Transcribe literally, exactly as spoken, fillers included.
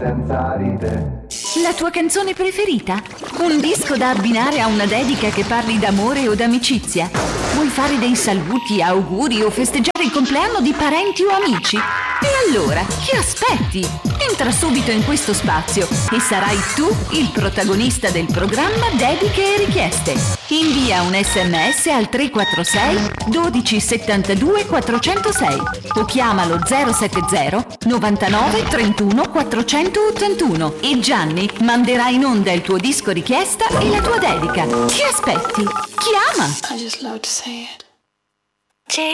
senza ride. La tua canzone preferita? Un disco da abbinare a una dedica che parli d'amore o d'amicizia? Vuoi fare dei saluti, auguri o festeggiare il compleanno di parenti o amici? E allora, che aspetti? Entra subito in questo spazio e sarai tu il protagonista del programma Dediche e Richieste. Invia un sms al tre quattro sei dodici settantadue quattrocentosei o chiamalo zero sette zero novantanove trentuno quattrocentottantuno e Gianni manderà in onda il tuo disco richiesta e la tua dedica. Che aspetti? Chiama! I just love to say it.